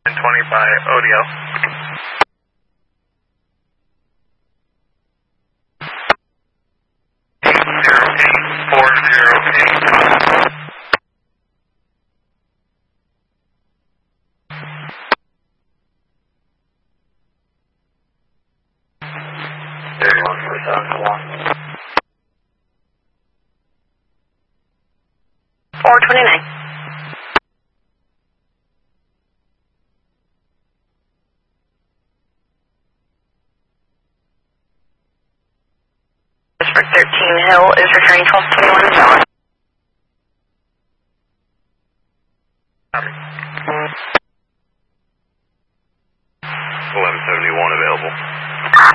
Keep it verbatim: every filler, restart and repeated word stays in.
twenty by O D L. zero eight four zero eight. thirty-one four seven one. four twenty-nine. thirteen Hill is returning twelve twenty-one.